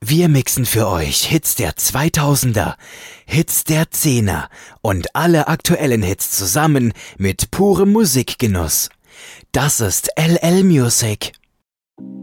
Wir mixen für euch Hits der 2000er, Hits der 10er und alle aktuellen Hits zusammen mit purem Musikgenuss. Das ist LL Music.